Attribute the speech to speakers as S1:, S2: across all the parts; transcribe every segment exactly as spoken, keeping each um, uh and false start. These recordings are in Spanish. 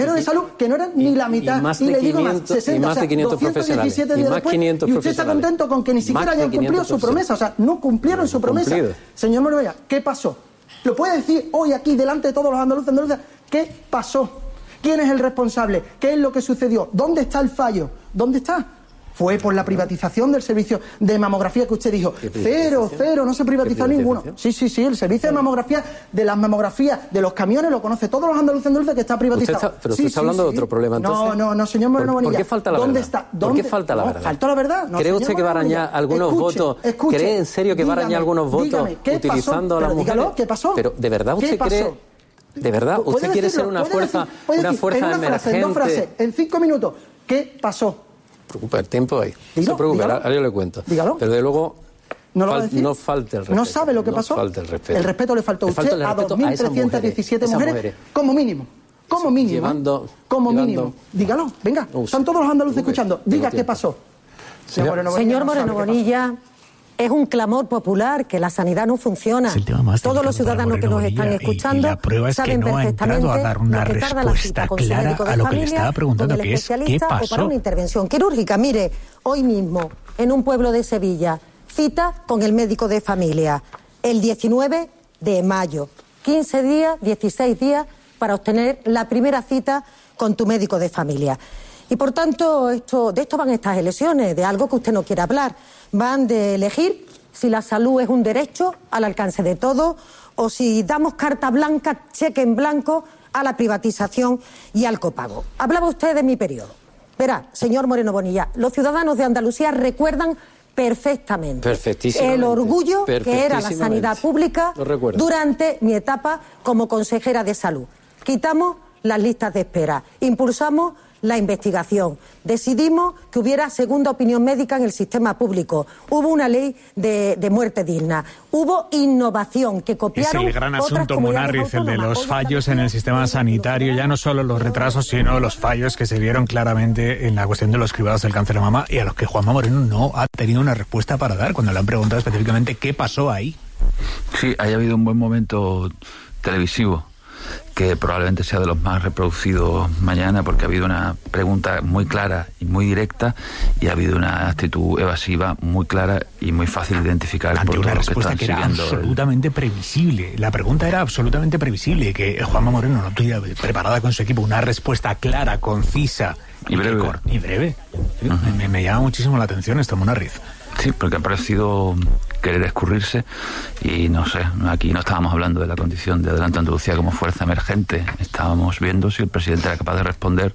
S1: de salud que no eran ni la mitad, y,
S2: y, y le digo
S1: quinientos, más, sesenta,
S2: y más de quinientos
S1: o sea,
S2: profesionales,
S1: días
S2: y, más
S1: después,
S2: quinientos
S1: y usted está contento con que ni siquiera hayan cumplido su promesa, o sea, no cumplieron su promesa.
S2: Cumplido.
S1: Señor Moreno, ¿qué pasó? Lo puede decir hoy aquí delante de todos los andaluces andaluzas, ¿qué pasó? ¿Quién es el responsable? ¿Qué es lo que sucedió? ¿Dónde está el fallo? ¿Dónde está? Fue por la privatización del servicio de mamografía que usted dijo. Cero, cero, no se privatizó ninguno. Sí, sí, sí, el servicio de mamografía, de las mamografías, de los camiones, lo conoce todos los andaluces andaluces que está privatizado.
S2: Usted está, pero usted
S1: sí,
S2: está
S1: sí,
S2: hablando
S1: sí.
S2: de otro problema, entonces.
S1: No, no, no, señor Moreno Bonilla.
S2: ¿Por qué falta la
S1: ¿Dónde
S2: verdad?
S1: está? ¿Dónde?
S2: ¿Por qué falta la
S1: no,
S2: verdad?
S1: ¿Faltó la verdad? No,
S2: ¿Cree usted que va a arañar algunos
S1: escuche,
S2: votos?
S1: Escuche,
S2: ¿Cree en serio que
S1: dígame,
S2: va a arañar algunos votos
S1: dígame, ¿qué
S2: utilizando
S1: pasó?
S2: a las
S1: Pero
S2: mujeres?
S1: dígalo, ¿qué pasó?
S2: Pero, ¿de verdad usted cree...? ¿De verdad? ¿Usted quiere ser una fuerza, una fuerza emergente?
S1: En dos frases, en cinco minutos, ¿qué pasó?
S2: Preocupa el tiempo ahí.
S1: Dígalo,
S2: no se preocupe,
S1: dígalo.
S2: ahora yo le cuento.
S1: Dígalo.
S2: Pero de luego
S1: ¿No, lo va a
S2: fal,
S1: decir?
S2: no falte el respeto.
S1: ¿No sabe lo que
S2: no
S1: pasó?
S2: Falte el respeto.
S1: El respeto le faltó a usted
S2: le
S1: a dos mil trescientas diecisiete mujeres, mujeres, como mínimo. Como mínimo.
S2: Llevando,
S1: como
S2: llevando,
S1: mínimo. Dígalo, venga.
S2: No,
S1: están todos los andaluces
S2: preocupe,
S1: escuchando. Diga qué
S2: tiempo.
S1: pasó.
S3: Señor Moreno Bonilla, Señor Moreno Bonilla, es un clamor popular que la sanidad no funciona. Todos los ciudadanos que nos están escuchando
S4: y, y la prueba es
S3: saben
S4: que no ha
S3: perfectamente
S4: entrado a dar una
S3: lo que tarda la cita
S4: respuesta
S3: con su
S4: clara
S3: médico de
S4: a lo que
S3: familia,
S4: le estaba preguntando,
S3: con el
S4: que es ¿qué
S3: especialista o para
S4: pasó?
S3: una intervención quirúrgica. Mire, hoy mismo, en un pueblo de Sevilla, cita con el médico de familia, el diecinueve de mayo. quince días, dieciséis días para obtener la primera cita con tu médico de familia. Y por tanto, esto, de esto van estas elecciones, de algo que usted no quiere hablar. Van de elegir si la salud es un derecho al alcance de todos o si damos carta blanca, cheque en blanco a la privatización y al copago. Hablaba usted de mi periodo. Verá, señor Moreno Bonilla, los ciudadanos de Andalucía recuerdan perfectamente el orgullo que era la sanidad pública durante mi etapa como consejera de salud. Quitamos las listas de espera, impulsamos la investigación, decidimos que hubiera segunda opinión médica en el sistema público, hubo una ley de, de muerte digna, hubo innovación que copiaron.
S4: Es el gran asunto, Munarriz, el de los fallos en el sistema sanitario, ya no solo los retrasos, sino los fallos que se vieron claramente en la cuestión de los cribados del cáncer de mama y a los que Juanma Moreno no ha tenido una respuesta para dar cuando le han preguntado específicamente qué pasó ahí.
S5: Sí, haya habido un buen momento televisivo que probablemente sea de los más reproducidos mañana, porque ha habido una pregunta muy clara y muy directa y ha habido una actitud evasiva muy clara y muy fácil de identificar.
S4: Ante
S5: por
S4: una
S5: todos los
S4: respuesta
S5: que,
S4: que era absolutamente el... previsible. La pregunta era absolutamente previsible, que Juanma Moreno no tuviera preparada con su equipo una respuesta clara, concisa
S5: y breve.
S4: Y breve. Sí, uh-huh. me, me llama muchísimo la atención esto, Munarriz.
S5: Sí, porque ha parecido querer escurrirse y no sé, aquí no estábamos hablando de la condición de Adelante Andalucía como fuerza emergente, estábamos viendo si el presidente era capaz de responder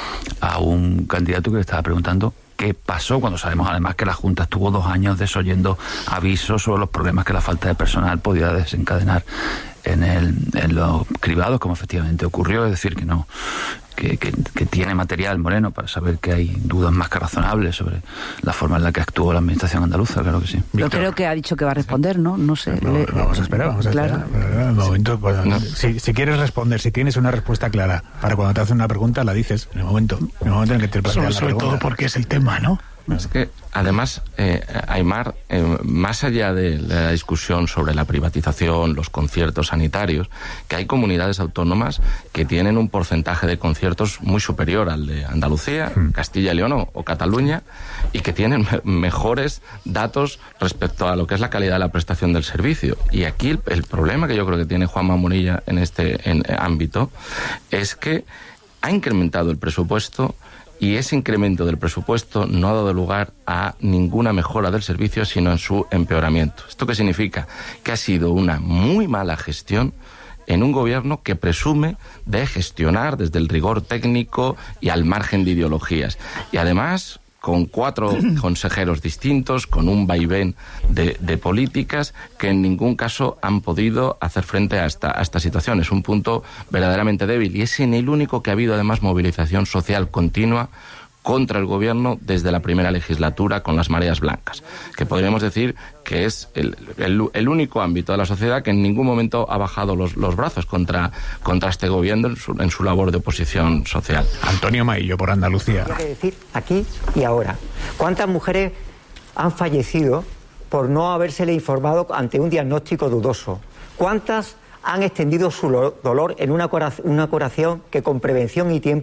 S5: a un candidato que le estaba preguntando qué pasó, cuando sabemos además que la Junta estuvo dos años desoyendo avisos sobre los problemas que la falta de personal podía desencadenar en, el, en los cribados, como efectivamente ocurrió, es decir, que no que, que, que tiene material Moreno para saber que hay dudas más que razonables sobre la forma en la que actuó la administración andaluza, claro que sí.
S6: Yo creo que ha dicho que va a responder, ¿no? No sé.
S4: No,
S6: le,
S4: vamos a esperar, vamos a
S6: claro.
S4: esperar. Un momento, pues, no. si, si quieres responder, si tienes una respuesta clara, para cuando te hacen una pregunta la dices, en el momento, en el momento en que te planteas la pregunta.
S7: Sobre todo porque es el tema, ¿no? Es que, además, eh, Aimar, eh, más allá de la discusión sobre la privatización, los conciertos sanitarios, que hay comunidades autónomas que tienen un porcentaje de conciertos muy superior al de Andalucía, hmm. Castilla y León o, o Cataluña, y que tienen me- mejores datos respecto a lo que es la calidad de la prestación del servicio. Y aquí el, el problema que yo creo que tiene Juanma Morilla en este en, en ámbito es que ha incrementado el presupuesto y ese incremento del presupuesto no ha dado lugar a ninguna mejora del servicio, sino en su empeoramiento. ¿Esto qué significa? Que ha sido una muy mala gestión en un gobierno que presume de gestionar desde el rigor técnico y al margen de ideologías. Y además, con cuatro consejeros distintos, con un vaivén de, de políticas que en ningún caso han podido hacer frente a esta, a esta situación. Es un punto verdaderamente débil y es en el único que ha habido además movilización social continua contra el gobierno desde la primera legislatura con las mareas blancas, que podríamos decir que es el, el, el único ámbito de la sociedad que en ningún momento ha bajado los, los brazos contra, contra este gobierno en su, en su labor de oposición social.
S4: Antonio Maillo, por Andalucía.
S8: Hay que decir aquí y ahora. ¿Cuántas mujeres han fallecido por no habérsele informado ante un diagnóstico dudoso? ¿Cuántas han extendido su dolor en una curación que con prevención y tiempo